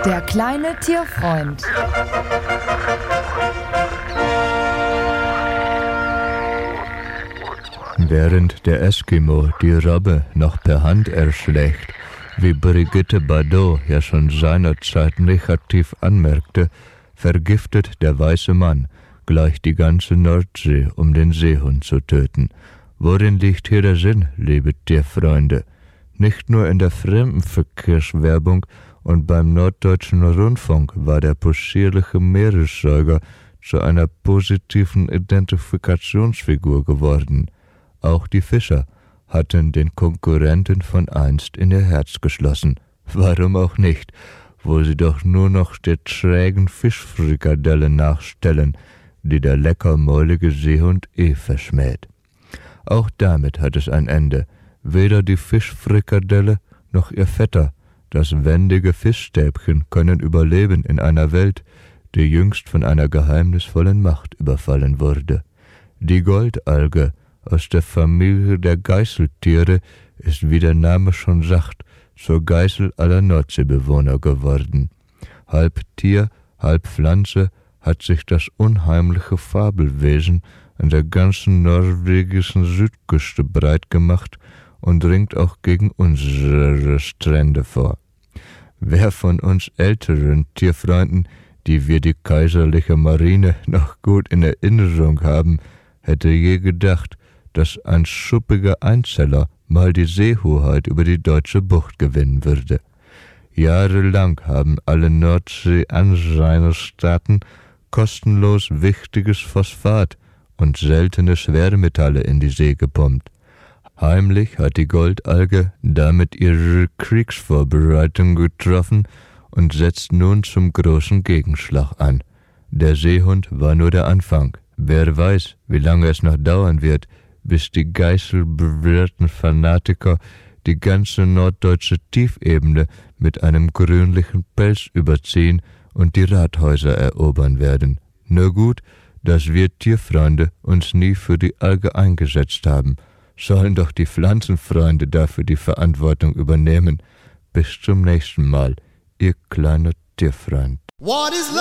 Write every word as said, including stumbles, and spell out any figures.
Der kleine Tierfreund. Während der Eskimo die Robbe noch per Hand erschlägt, wie Brigitte Bardot ja schon seinerzeit negativ anmerkte, vergiftet der weiße Mann gleich die ganze Nordsee, um den Seehund zu töten. Worin liegt hier der Sinn, liebe Tierfreunde? Nicht nur in der Fremdenverkehrswerbung und beim Norddeutschen Rundfunk war der possierliche Meeressäuger zu einer positiven Identifikationsfigur geworden. Auch die Fischer hatten den Konkurrenten von einst in ihr Herz geschlossen. Warum auch nicht, wo sie doch nur noch der trägen Fischfrikadelle nachstellen, die der leckermäulige Seehund eh verschmäht. Auch damit hat es ein Ende. Weder die Fischfrikadelle noch ihr Vetter, das wendige Fischstäbchen, können überleben in einer Welt, die jüngst von einer geheimnisvollen Macht überfallen wurde. Die Goldalge aus der Familie der Geißeltiere ist, wie der Name schon sagt, zur Geißel aller Nordseebewohner geworden. Halb Tier, halb Pflanze hat sich das unheimliche Fabelwesen an der ganzen norwegischen Südküste breit gemacht und dringt auch gegen unsere Strände vor. Wer von uns älteren Tierfreunden, die wir die kaiserliche Marine noch gut in Erinnerung haben, hätte je gedacht, dass ein schuppiger Einzeller mal die Seehoheit über die deutsche Bucht gewinnen würde. Jahrelang haben alle Nordsee-Anrainerstaaten kostenlos wichtiges Phosphat und seltene Schwermetalle in die See gepumpt. Heimlich hat die Goldalge damit ihre Kriegsvorbereitung getroffen und setzt nun zum großen Gegenschlag an. Der Seehund war nur der Anfang. Wer weiß, wie lange es noch dauern wird, bis die geißelbewehrten Fanatiker die ganze norddeutsche Tiefebene mit einem grünlichen Pelz überziehen und die Rathäuser erobern werden. Nur gut, dass wir Tierfreunde uns nie für die Alge eingesetzt haben. Sollen doch die Pflanzenfreunde dafür die Verantwortung übernehmen. Bis zum nächsten Mal, ihr kleiner Tierfreund. What is love?